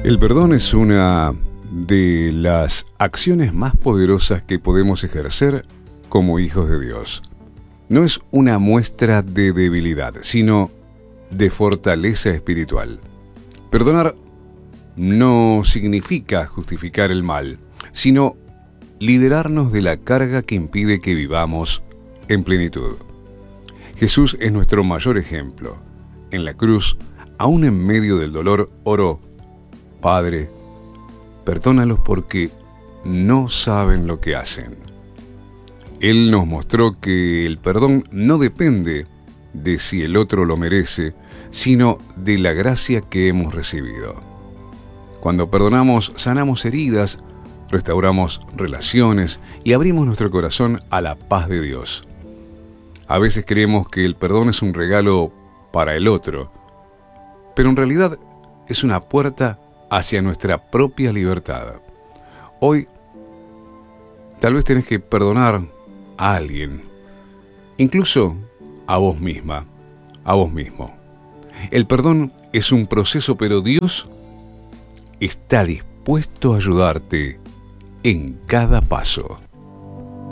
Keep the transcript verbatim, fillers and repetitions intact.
El perdón es una de las acciones más poderosas que podemos ejercer como hijos de Dios. No es una muestra de debilidad, sino de fortaleza espiritual. Perdonar no significa justificar el mal, sino liberarnos de la carga que impide que vivamos en plenitud. Jesús es nuestro mayor ejemplo. En la cruz, aún en medio del dolor, oró: Padre, perdónalos porque no saben lo que hacen. Él nos mostró que el perdón no depende de si el otro lo merece, sino de la gracia que hemos recibido. Cuando perdonamos, sanamos heridas, restauramos relaciones y abrimos nuestro corazón a la paz de Dios. A veces creemos que el perdón es un regalo para el otro, pero en realidad es una puerta hacia nuestra propia libertad. Hoy, tal vez tenés que perdonar a alguien, incluso a vos misma, a vos mismo. El perdón es un proceso, pero Dios está dispuesto a ayudarte en cada paso.